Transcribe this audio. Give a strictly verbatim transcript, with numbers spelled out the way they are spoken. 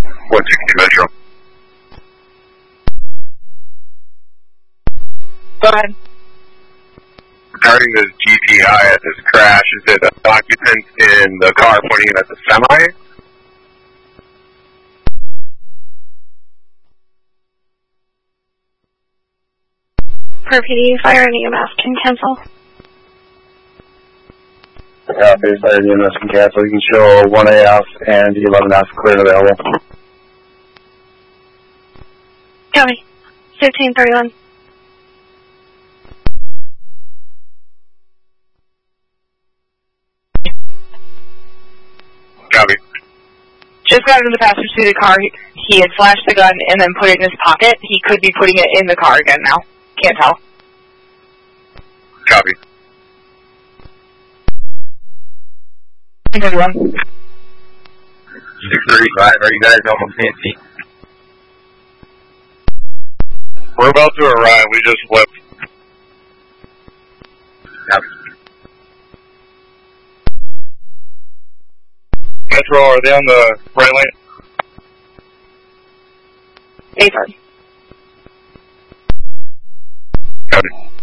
one sixty Metro. Go ahead. Regarding this G T I at this crash, is it an occupant in the car pointing at the semi? Per P D, fire and E M S can cancel. Copy, fire and E M S can cancel. You can show one A F and eleven F clear and available. Copy. fifteen thirty-one. Copy. Just got into the passenger seat of the car. He, he had flashed the gun and then put it in his pocket. He could be putting it in the car again now. Can't tell. Copy. Everyone. six thirty-five, are you guys almost fancy? We're about to arrive, we just flipped. Copy. Metro, are they on the right lane? A-Ford. Copy.